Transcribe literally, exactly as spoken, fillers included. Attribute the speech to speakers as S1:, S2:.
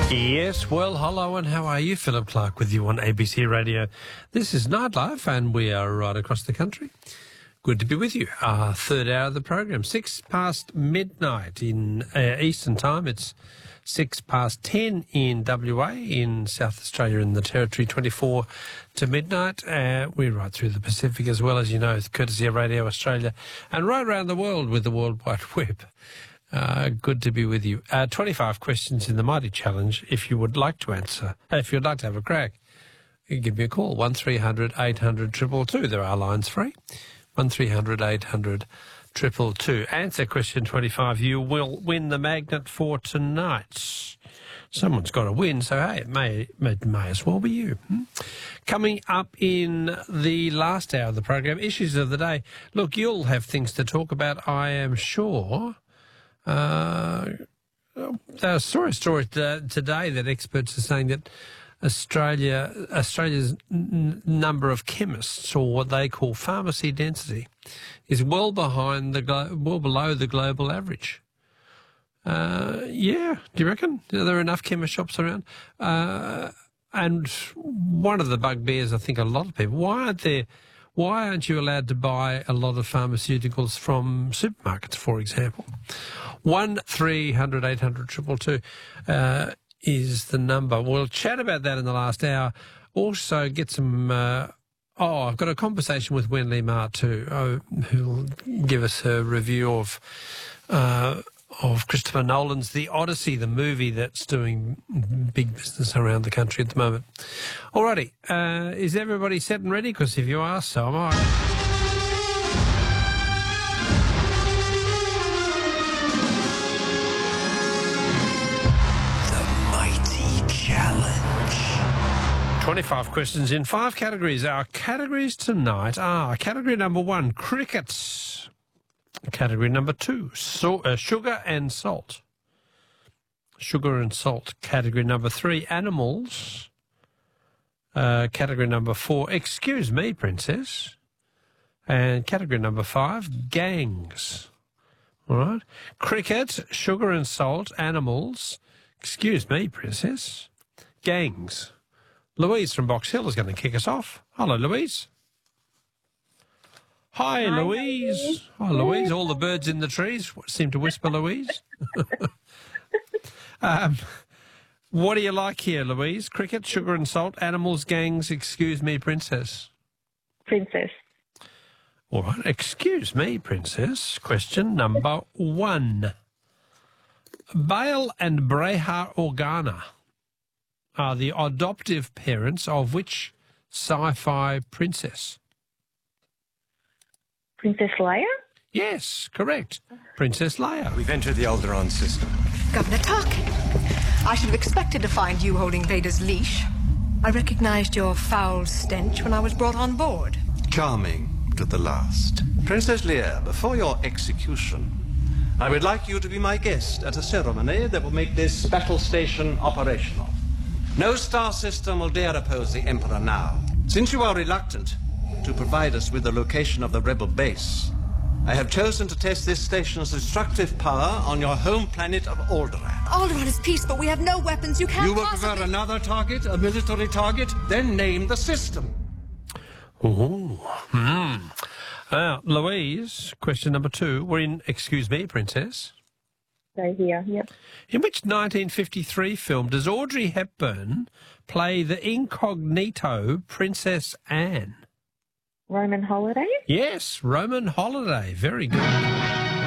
S1: Yes, well, hello and how are you? Philip Clark with you on A B C Radio. This is Nightlife and we are right across the country. Good to be with you. Our third hour of the program, six past midnight in uh, Eastern Time. It's six past ten in W A, in South Australia in the Territory, twenty-four to midnight. Uh, we're right through the Pacific as well, as you know, courtesy of Radio Australia, and right around the world with the World Wide Web. Uh, good to be with you. Uh, twenty-five questions in the Mighty Challenge. If you would like to answer, if you'd like to have a crack, you can give me a call, one three hundred eight hundred two two two. There are lines free, one three hundred eight hundred two two two. Answer question twenty-five. You will win the magnet for tonight. Someone's got to win, so hey, it may, it may as well be you. Hmm? Coming up in the last hour of the program, issues of the day. Look, you'll have things to talk about, I am sure. Uh, there are stories story today that experts are saying that Australia, Australia's n number of chemists, or what they call pharmacy density, is well behind the well below the global average. Uh, yeah, do you reckon? Are there enough chemist shops around? Uh, and one of the bugbears, I think, a lot of people, why aren't there? Why aren't you allowed to buy a lot of pharmaceuticals from supermarkets, for example? One three hundred eight hundred two two two uh, is the number. We'll chat about that in the last hour. Also get some... Uh, oh, I've got a conversation with Wendy Ma too, uh, who'll give us a review of... Uh, of Christopher Nolan's The Odyssey, the movie that's doing big business around the country at the moment. Alrighty, uh, is everybody set and ready? Because if you are, so am I.
S2: The Mighty Challenge.
S1: twenty-five questions in five categories. Our categories tonight are category number one, cricket. Category number two, so, uh, sugar and salt. Sugar and salt. Category number three, animals. Uh, category number four, excuse me, princess. And category number five, gangs. All right. Cricket, sugar and salt, animals. Excuse me, princess. Gangs. Louise from Box Hill is going to kick us off. Hello, Louise. Hi, Hi, Louise. Hi, Louise. All the birds in the trees seem to whisper, Louise. um, what do you like here, Louise? Cricket, sugar and salt, animals, gangs, excuse me, princess.
S3: Princess.
S1: All right. Excuse me, princess. Question number one. Bale and Breha Organa are the adoptive parents of which sci-fi princess?
S3: Princess Leia?
S1: Yes, correct. Princess Leia.
S2: We've entered the Alderaan system.
S4: Governor Tarkin, I should have expected to find you holding Vader's leash. I recognized your foul stench when I was brought on board.
S2: Charming to the last. Princess Leia, before your execution, I would like you to be my guest at a ceremony that will make this battle station operational. No star system will dare oppose the Emperor now. Since you are reluctant to provide us with the location of the rebel base, I have chosen to test this station's destructive power on your home planet of Alderaan.
S4: Alderaan is peace, but we have no weapons. You can't
S2: You will
S4: possibly...
S2: prefer another target, a military target? Then name the system.
S1: Ooh. Hmm. Uh, Louise, question number two. We're in Excuse Me, Princess.
S3: Right here, yep.
S1: In which nineteen fifty-three film does Audrey Hepburn play the incognito Princess Anne?
S3: Roman Holiday?
S1: Yes, Roman Holiday. Very good.